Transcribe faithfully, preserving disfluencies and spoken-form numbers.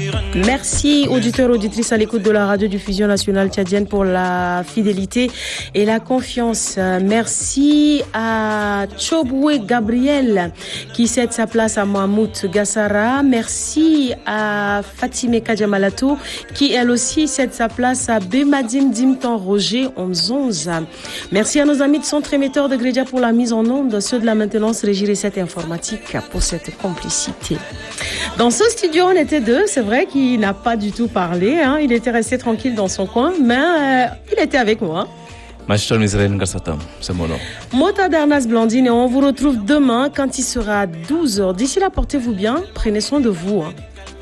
Merci auditeurs, auditrices à l'écoute de la radiodiffusion nationale tchadienne pour la fidélité et la confiance. Merci à Chobwe Gabriel qui cède sa place à Mahmoud Gassara. Merci à Fatime Kadjamalatou qui elle aussi cède sa place à Bemadim Dimtan Roger onze onze. Merci à nos amis de Centre émetteur de Grédia pour la mise en onde, ceux de la maintenance régie recette informatique pour cette complicité. Dans ce studio, on était deux, c'est vrai qu'il n'a pas du tout parlé, hein. Il était resté tranquille dans son coin, mais euh, il était avec moi. C'est mon nom. Mota Darnas Blandine et on vous retrouve demain quand il sera douze heures. D'ici là, portez-vous bien, prenez soin de vous. Hein.